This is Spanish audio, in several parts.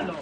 lado.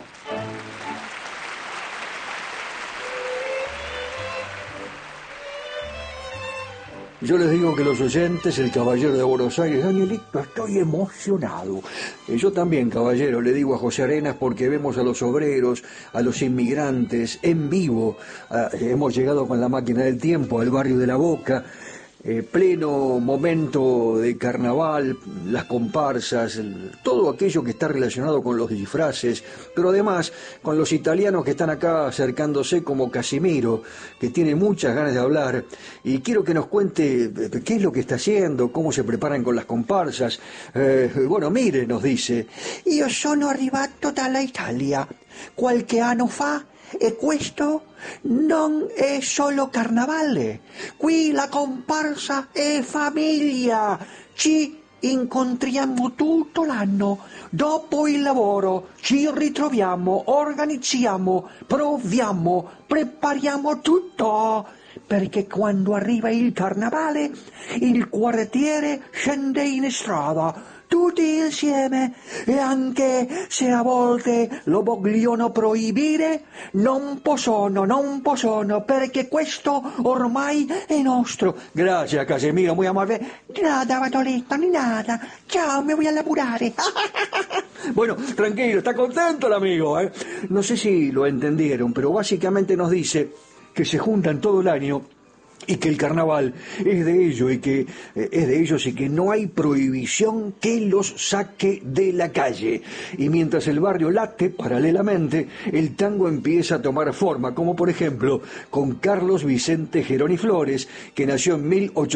Yo les digo que los oyentes, el caballero de Buenos Aires, Danielito, estoy emocionado. Yo también, caballero, le digo a José Arenas, porque vemos a los obreros, a los inmigrantes en vivo. Hemos llegado con la máquina del tiempo al barrio de La Boca, pleno momento de carnaval, las comparsas, todo aquello que está relacionado con los disfraces, pero además con los italianos que están acá acercándose, como Casimiro, que tiene muchas ganas de hablar, y quiero que nos cuente qué es lo que está haciendo, cómo se preparan con las comparsas. Bueno, mire, nos dice: io sono arrivato dalla Italia qualche anno fa e questo non è solo carnavale. Qui la comparsa è famiglia. Ci incontriamo tutto l'anno. Dopo il lavoro ci ritroviamo, organizziamo, proviamo, prepariamo tutto. Perché quando arriva il carnavale, il quartiere scende in strada, tutti insieme, e anche se a volte lo vogliono proibire, non possono, perché questo ormai è nostro. Gracias, Casimiro, muy amable. Di nada, Bartolito, di nada. Ciao, me voy a laburare. Bueno, tranquilo, está contento el amigo, ¿eh? No sé si lo entendieron, pero básicamente nos dice que se juntan todo el año y que el carnaval es de ellos y que no hay prohibición que los saque de la calle. Y mientras el barrio late, paralelamente, el tango empieza a tomar forma, como por ejemplo con Carlos Vicente Geroni Flores, que nació en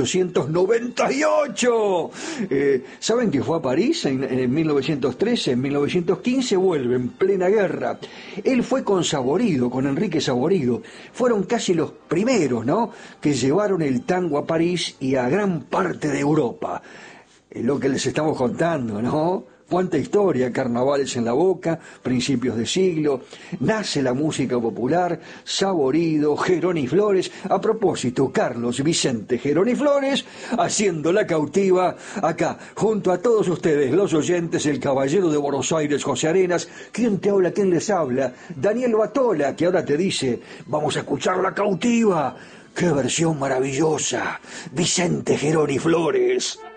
1898. ¿Saben que fue a París en 1913? En 1915 vuelve, en plena guerra. Él fue con Saborido, con Enrique Saborido. Fueron casi los primeros, ¿no?, que llevaron el tango a París y a gran parte de Europa. Lo que les estamos contando, ¿no? Cuánta historia, carnavales en La Boca, principios de siglo, nace la música popular, Saborido, Geroni Flores. A propósito, Carlos Vicente Geroni Flores, haciendo La Cautiva, acá, junto a todos ustedes, los oyentes, el caballero de Buenos Aires, José Arenas. ¿Quién te habla? ¿Quién les habla? Daniel Batola, que ahora te dice: vamos a escuchar La Cautiva. ¡Qué versión maravillosa! Vicente Geroni Flores.